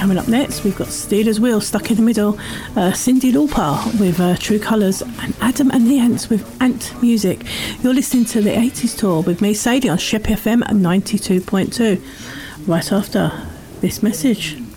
coming up next, we've got Steelers Wheel stuck in the middle, Cyndi Lauper with True Colours, and Adam and the Ants with Ant Music. You're listening to the 80s Tour with me, Sadie, on Sheppey FM 92.2. Right after this message.